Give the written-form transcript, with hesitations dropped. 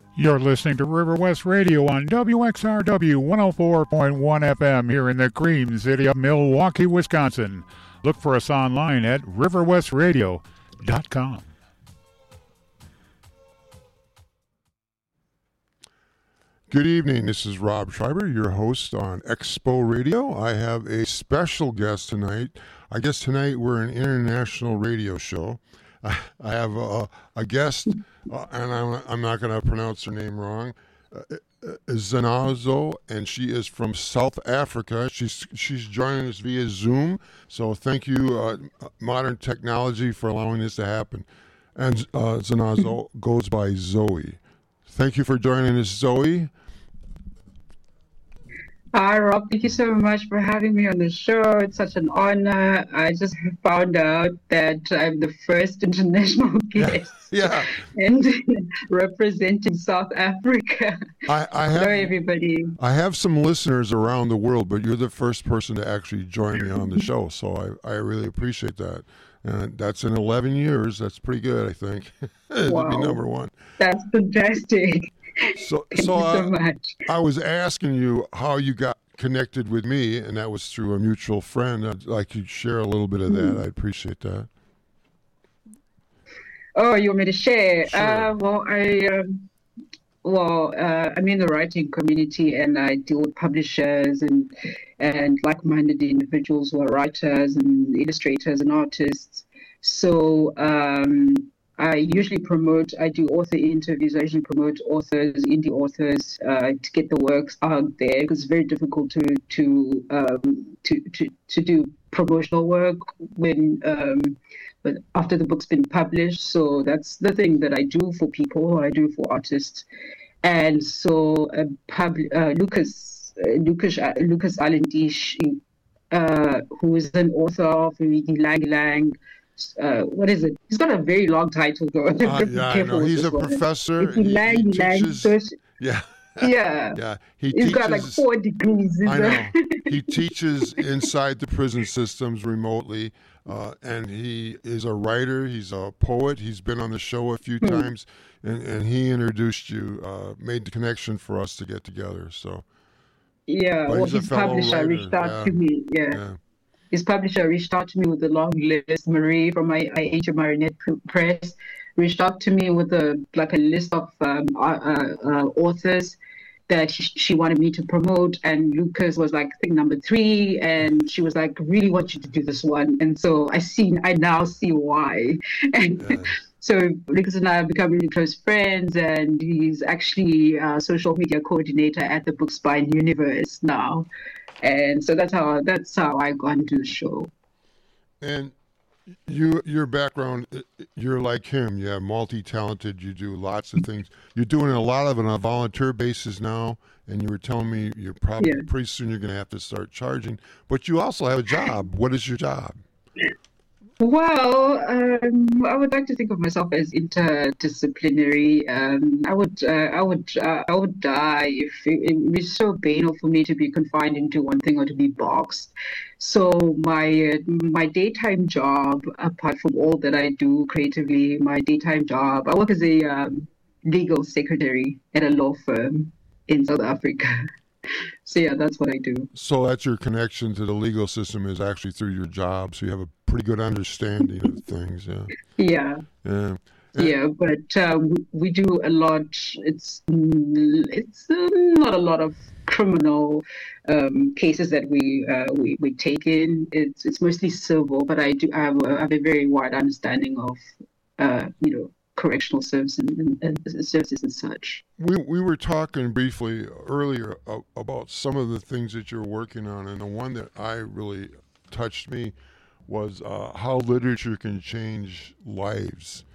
You're listening to River West Radio on WXRW 104.1 FM here in the Cream City of Milwaukee, Wisconsin. Look for us online at riverwestradio.com. Good evening. This is Rob Schreiber, your host on Expo Radio. I have a special guest tonight. I guess tonight we're an international radio show. I have a guest, and I'm not going to pronounce her name wrong, Zanazo, and she is from South Africa. She's joining us via Zoom, so thank you, modern technology, for allowing this to happen. And Zanazo goes by Zoe. Thank you for joining us, Zoe. Hi, Rob. Thank you so much for having me on the show. It's such an honor. I just found out that I'm the first international guest and representing South Africa. Hello, everybody. I have some listeners around the world, but you're the first person to actually join me on the show, so I really appreciate that. And that's in 11 years. That's pretty good, I think. Wow. To be number one. That's fantastic. Thank you so much. I was asking you how you got connected with me, and that was through a mutual friend. I'd like you to share a little bit of that. I'd appreciate that. Oh, you want me to share? Sure. I'm in the writing community, and I deal with publishers and like-minded individuals who are writers and illustrators and artists. So I do author interviews. I usually promote authors, indie authors, to get the works out there, because it's very difficult to do promotional work but after the book's been published. So that's the thing that I do for people, I do for artists. And so Lucas Allendish, who is an author of Reading Lang Lang. What is it? He's got a very long title, though. I know. He's a professor. He teaches. Yeah. He's got like 4 degrees. I know. He teaches inside the prison systems remotely, and he is a writer. He's a poet. He's been on the show a few times, and he introduced you, made the connection for us to get together. So. Yeah. Well, his publisher reached out to me. Yeah. His publisher reached out to me with a long list. Marie from IH Marinette Press reached out to me with a list of authors that she wanted me to promote. And Lucas was I think number 3. And she was like, really want you to do this one. And so I now see why. And so Lucas and I have become really close friends. And he's actually a social media coordinator at the Bookspine Universe now. And so that's how I got into the show. And your background, you're like him. You're multi-talented. You do lots of things. You're doing a lot of it on a volunteer basis now. And you were telling me you're probably pretty soon you're going to have to start charging. But you also have a job. What is your job? Well, I would like to think of myself as interdisciplinary. I would die if it was so banal for me to be confined into one thing or to be boxed. So my daytime job, apart from all that I do creatively, my daytime job, I work as a legal secretary at a law firm in South Africa. So yeah, that's what I do. So that's your connection to the legal system is actually through your job. So you have a pretty good understanding of things. Yeah, but we do a lot. It's not a lot of criminal cases that we take in. It's mostly civil, but I have a very wide understanding of correctional services and services and such. We were talking briefly earlier about some of the things that you're working on, and the one that I really touched me was how literature can change lives.